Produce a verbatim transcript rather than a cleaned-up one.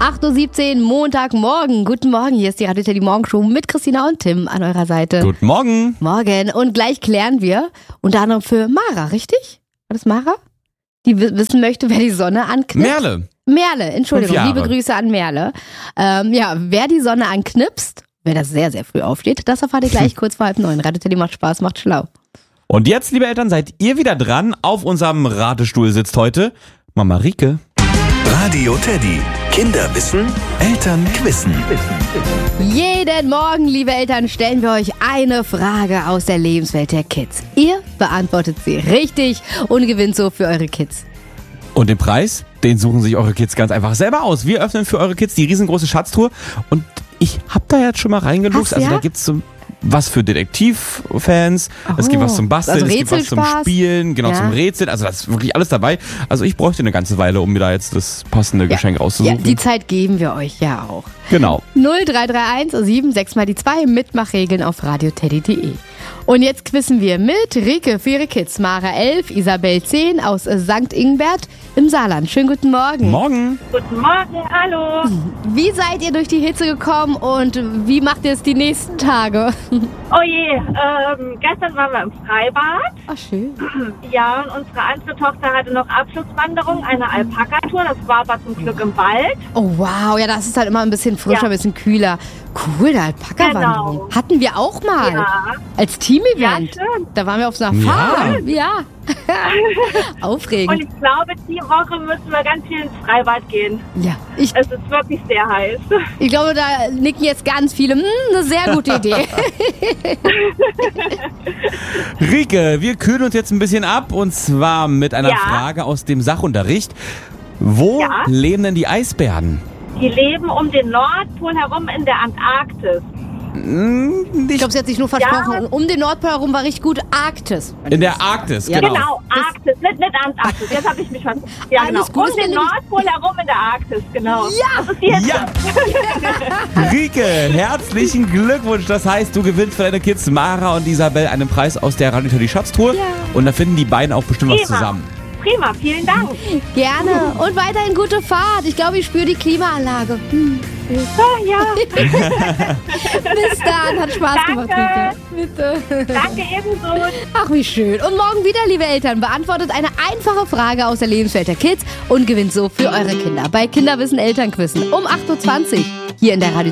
acht Uhr siebzehn, Montagmorgen. Guten Morgen, hier ist die Radio Teddy Morgenshow mit Christina und Tim an eurer Seite. Guten Morgen. Morgen. Und gleich klären wir, unter anderem für Mara, richtig? War das Mara? Die w- wissen möchte, wer die Sonne anknipst. Merle. Merle, Entschuldigung, Fünf Jahre. liebe Grüße an Merle. Ähm, ja, wer die Sonne anknipst, wer das sehr, sehr früh aufsteht, das erfahrt ihr gleich kurz vor halb neun. Radio Teddy macht Spaß, macht schlau. Und jetzt, liebe Eltern, seid ihr wieder dran. Auf unserem Ratestuhl sitzt heute Mama Rike. Radio Teddy. Kinder wissen, Eltern quissen. Jeden Morgen, liebe Eltern, stellen wir euch eine Frage aus der Lebenswelt der Kids. Ihr beantwortet sie richtig und gewinnt so für eure Kids. Und den Preis, den suchen sich eure Kids ganz einfach selber aus. Wir öffnen für eure Kids die riesengroße Schatztruhe. Und ich hab da jetzt schon mal reingeluchst. Hast du, Also ja? da gibt's so was für Detektivfans, es gibt was zum Basteln, also es gibt was zum Rätselspaß. Spielen, genau, Ja. zum Rätseln. Also da ist wirklich alles dabei. Also ich bräuchte eine ganze Weile, um mir da jetzt das passende Geschenk Ja, auszusuchen. die Zeit geben wir euch ja auch. Genau. null drei drei eins sieben sechs mal die zwei Mitmachregeln auf radioteddy punkt de. Und jetzt quissen wir mit Rike für ihre Kids. Mara elf, Isabel zehn aus Sankt Ingbert im Saarland. Schönen guten Morgen. Morgen. Guten Morgen, hallo. Wie seid ihr durch die Hitze gekommen und wie macht ihr es die nächsten Tage? Oh je, ähm, gestern waren wir im Freibad. Ach, schön. Ja, und unsere andere Tochter hatte noch Abschlusswanderung, eine Alpaka-Tour. Das war aber zum Glück im Wald. Oh wow, ja, das ist halt immer ein bisschen frischer, Ja. ein bisschen kühler. Cool, eine Alpaka-Wanderung. Genau. Hatten wir auch mal. Ja. Als Team-Event. Ja, schön. Da waren wir auf so einer Farm. Ja. Aufregend. Und ich glaube, die Woche müssen wir ganz viel ins Freibad gehen. Ja, ich, Es ist wirklich sehr heiß. ich glaube, da nicken jetzt ganz viele. Hm, eine sehr gute Idee. Rike, wir kühlen uns jetzt ein bisschen ab und zwar mit einer Ja. Frage aus dem Sachunterricht. Wo Ja. leben denn die Eisbären? Die leben um den Nordpol herum in der Antarktis. Ich glaube, sie hat sich nur versprochen. Ja. Und um den Nordpol herum war richtig gut Arktis. In der Arktis, Ja, genau. Genau, Arktis, nicht, nicht Antarktis. Jetzt habe ich mich schon. Ja, Alles genau. gut, Um den wenn du mich- Nordpol herum in der Arktis, genau. Ja. Das ist die Hitze. Ja! Rike, herzlichen Glückwunsch. Das heißt, du gewinnst für deine Kids Mara und Isabel einen Preis aus der Radio Teddy Schatztruhe. Ja. Und da finden die beiden auch bestimmt was Prima. zusammen. Prima, vielen Dank. Gerne. Und weiterhin gute Fahrt. Ich glaube, ich spüre die Klimaanlage. Hm. Ah, ja, Bis dann. Hat Spaß gemacht, Danke. Rike. Bitte. danke ebenso. Ach, wie schön. Und morgen wieder, liebe Eltern, beantwortet eine einfache Frage aus der Lebenswelt der Kids und gewinnt so für eure Kinder bei Kinderwissen Elternquissen um acht Uhr zwanzig hier in der Radio